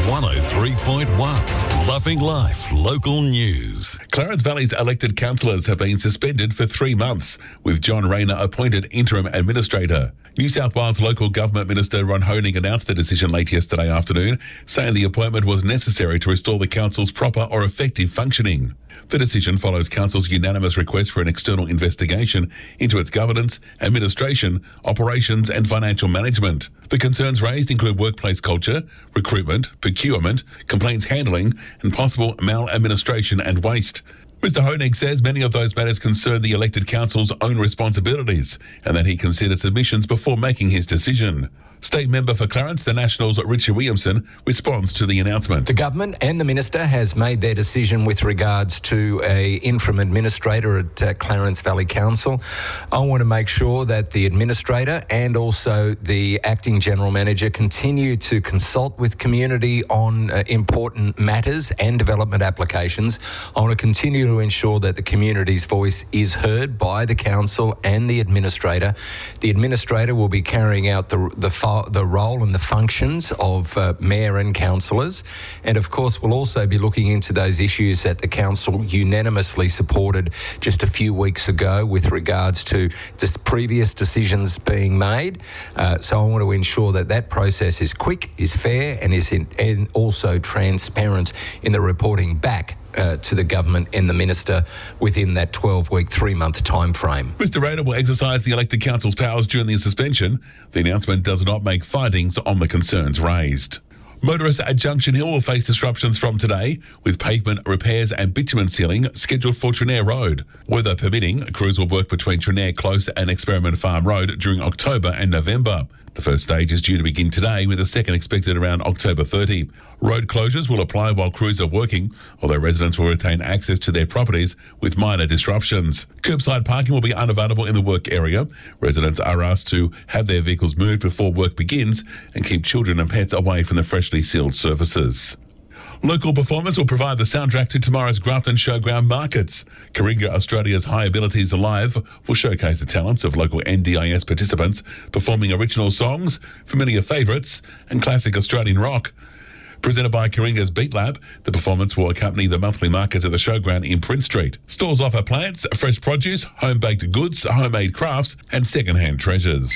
103.1 Loving Life Local News. Clarence Valley's elected councillors have been suspended for 3 months, with John Rayner appointed interim administrator. New South Wales Local Government Minister Ron Honig announced the decision late yesterday afternoon, saying the appointment was necessary to restore the council's proper or effective functioning. The decision follows council's unanimous request for an external investigation into its governance, administration, operations and financial management. The concerns raised include workplace culture, recruitment, procurement, complaints handling and possible maladministration and waste. Mr Honig says many of those matters concern the elected council's own responsibilities and that he considered submissions before making his decision. State member for Clarence, the Nationals' Richard Williamson, responds to the announcement. The government and the minister has made their decision with regards to a interim administrator at Clarence Valley Council. I want to make sure that the administrator and also the acting general manager continue to consult with community on important matters and development applications. I want to continue to ensure that the community's voice is heard by the council and the administrator. The administrator will be carrying out the role and the functions of mayor and councillors, and of course we'll also be looking into those issues that the council unanimously supported just a few weeks ago with regards to just previous decisions being made. So I want to ensure that that process is quick, is fair and also transparent in the reporting back to the government and the minister within that 12-week, 3-month time frame. Mr Rayner will exercise the elected council's powers during the suspension. The announcement does not make findings on the concerns raised. Motorists at Junction Hill will face disruptions from today, with pavement repairs and bitumen sealing scheduled for Trenair Road. Weather permitting, crews will work between Trenair Close and Experiment Farm Road during October and November. The first stage is due to begin today, with the second expected around October 30. Road closures will apply while crews are working, although residents will retain access to their properties with minor disruptions. Curbside parking will be unavailable in the work area. Residents are asked to have their vehicles moved before work begins and keep children and pets away from the freshly sealed surfaces. Local performers will provide the soundtrack to tomorrow's Grafton Showground markets. Karinga Australia's High Abilities Alive will showcase the talents of local NDIS participants performing original songs, familiar favourites and classic Australian rock. Presented by Karinga's Beat Lab, the performance will accompany the monthly markets at the showground in Prince Street. Stalls offer plants, fresh produce, home-baked goods, homemade crafts and second-hand treasures.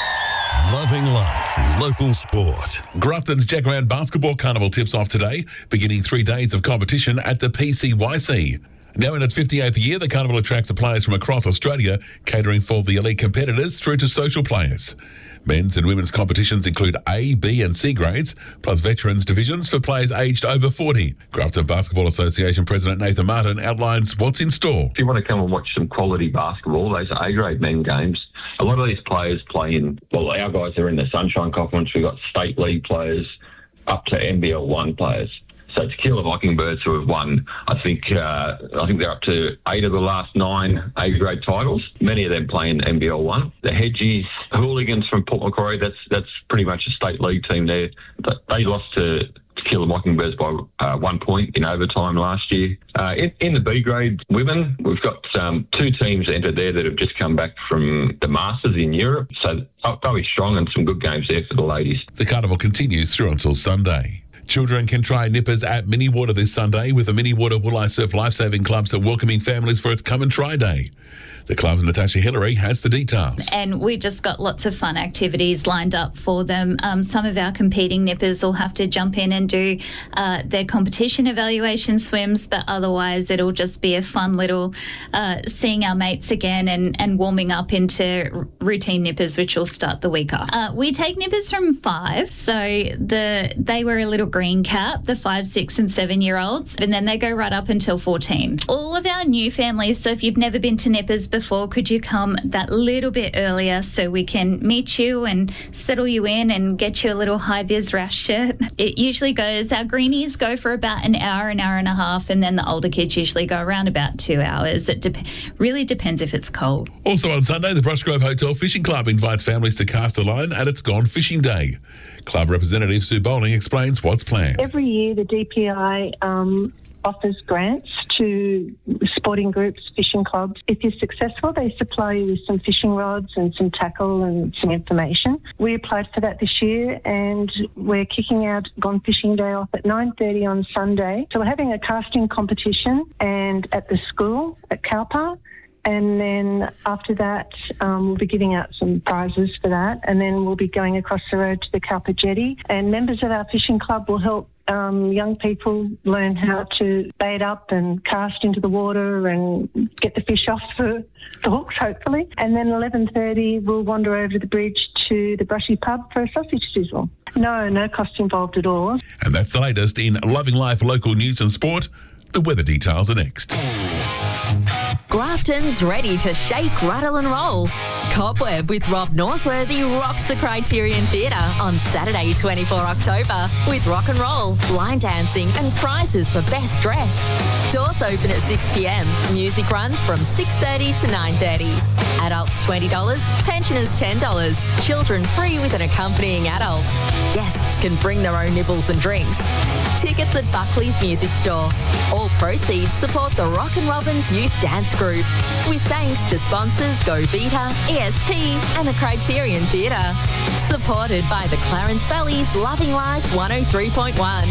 Loving Life Local Sport. Grafton's Jacaranda Basketball Carnival tips off today, beginning 3 days of competition at the PCYC. Now in its 58th year, the carnival attracts the players from across Australia, catering for the elite competitors through to social players. Men's and women's competitions include A, B and C grades, plus veterans divisions for players aged over 40. Grafton Basketball Association President Nathan Martin outlines what's in store. If you want to come and watch some quality basketball, those are A-grade men games. A lot of these players play in, well, our guys are in the Sunshine Conference. We've got state league players up to NBL 1 players. So Tequila Mockingbirds, who have won, I think they're up to 8 of the last 9 A-grade titles. Many of them play in NBL 1. The Hedgies Hooligans from Port Macquarie, that's pretty much a state league team there. But they lost to Tequila Mockingbirds by 1 point in overtime last year. In the B-grade women, we've got 2 teams entered there that have just come back from the Masters in Europe. So they'll be strong and some good games there for the ladies. The carnival continues through until Sunday. Children can try nippers at Mini Water this Sunday, with the Mini Water Wooli Surf Lifesaving Clubs welcoming families for its Come and Try Day. The club's Natasha Hillary has the details. And we just got lots of fun activities lined up for them. Some of our competing nippers will have to jump in and do their competition evaluation swims, but otherwise it'll just be a fun little seeing our mates again and warming up into routine nippers, which will start the week after. We take nippers from 5, so they wear a little green cap, the 5, 6 and 7-year-olds, and then they go right up until 14. All of our new families, so if you've never been to nippers before, could you come that little bit earlier so we can meet you and settle you in and get you a little high-vis rash shirt? It usually goes, our greenies go for about an hour and a half, and then the older kids usually go around about 2 hours. It really depends if it's cold. Also on Sunday, the Brushgrove Hotel Fishing Club invites families to cast a line at its Gone Fishing Day. Club representative Sue Bowling explains what's planned. Every year the DPI offers grants to sporting groups, fishing clubs. If you're successful, they supply you with some fishing rods and some tackle and some information. We applied for that this year, and we're kicking out Gone Fishing Day off at 9:30 on Sunday. So we're having a casting competition and at the school at Cowper. And then after that, we'll be giving out some prizes for that. And then we'll be going across the road to the Cowper Jetty. And members of our fishing club will help young people learn how to bait up and cast into the water and get the fish off the hooks, hopefully. And then 11:30, we'll wander over the bridge to the Brushy Pub for a sausage sizzle. No cost involved at all. And that's the latest in Loving Life local news and sport. The weather details are next. Grafton's ready to shake, rattle and roll. Cobweb with Rob Norsworthy rocks the Criterion Theatre on Saturday 24 October with rock and roll, line dancing and prizes for best dressed. Doors open at 6 p.m. Music runs from 6:30 to 9:30. Adults $20, pensioners $10. Children free with an accompanying adult. Guests can bring their own nibbles and drinks. Tickets at Buckley's Music Store. All proceeds support the Rock and Robins Youth Dance Group. With thanks to sponsors Go Vita, ESP and the Criterion Theatre. Supported by the Clarence Valley's Loving Life 103.1.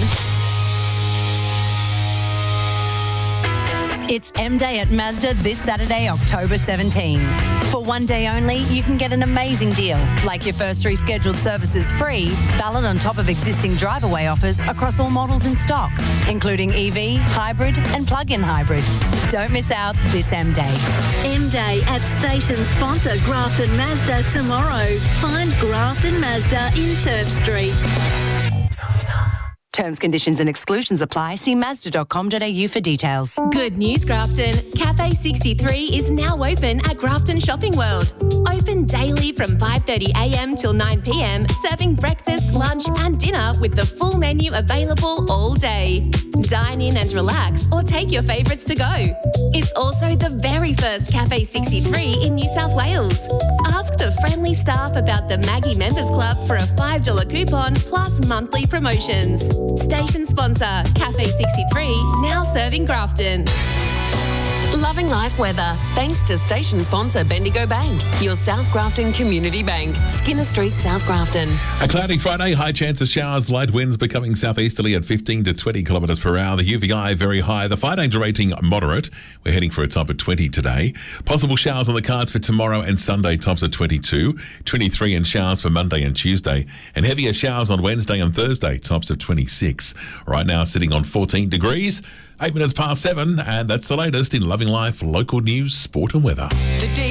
It's M Day at Mazda this Saturday, October 17. For one day only, you can get an amazing deal, like your first 3 scheduled services free, valid on top of existing drive-away offers across all models in stock, including EV, hybrid and plug-in hybrid. Don't miss out this M Day. M Day at station sponsor Grafton Mazda tomorrow. Find Grafton Mazda in Turf Street. Terms, conditions and exclusions apply. See Mazda.com.au for details. Good news, Grafton. Cafe 63 is now open at Grafton Shopping World. Open daily from 5:30am till 9pm, serving breakfast, lunch and dinner with the full menu available all day. Dine in and relax or take your favourites to go. It's also the very first Cafe 63 in New South Wales. Ask the friendly staff about the Maggie Members Club for a $5 coupon plus monthly promotions. Station sponsor, Cafe 63, now serving Grafton. Loving Life weather, thanks to station sponsor Bendigo Bank, your South Grafton Community Bank, Skinner Street, South Grafton. A cloudy Friday, high chance of showers, light winds becoming southeasterly at 15 to 20 kilometres per hour. The UVI very high, the fire danger rating moderate. We're heading for a top of 20 today. Possible showers on the cards for tomorrow and Sunday, tops of 22, 23 and showers for Monday and Tuesday, and heavier showers on Wednesday and Thursday, tops of 26. Right now sitting on 14 degrees. 8 minutes past 7, and that's the latest in Loving Life, local news, sport and weather. The